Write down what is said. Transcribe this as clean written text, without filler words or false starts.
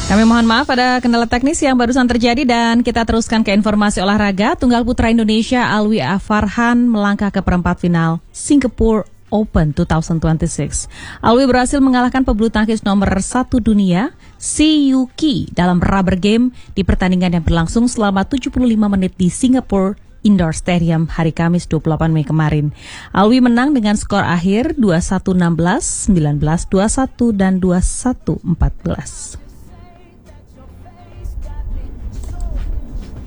Kami mohon maaf ada kendala teknis yang barusan terjadi dan kita teruskan ke informasi olahraga. Tunggal putra Indonesia Alwi Farhan melangkah ke perempat final Singapore Open 2026. Alwi berhasil mengalahkan pebulu tangkis nomor 1 dunia Si Yuki dalam rubber game di pertandingan yang berlangsung selama 75 menit di Singapore Indoor Stadium hari Kamis 28 Mei kemarin. Alwi menang dengan skor akhir 21-16, 19-21, dan 21-14.